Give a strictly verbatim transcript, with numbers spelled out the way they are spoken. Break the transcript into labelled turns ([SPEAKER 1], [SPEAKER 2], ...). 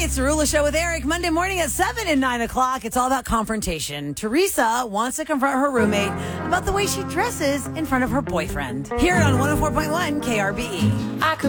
[SPEAKER 1] It's the Rula Show with Eric. Monday morning at seven and nine o'clock. It's all about confrontation. Teresa wants to confront her roommate about the way she dresses in front of her boyfriend. Hear it on one oh four point one K R B E.
[SPEAKER 2] I could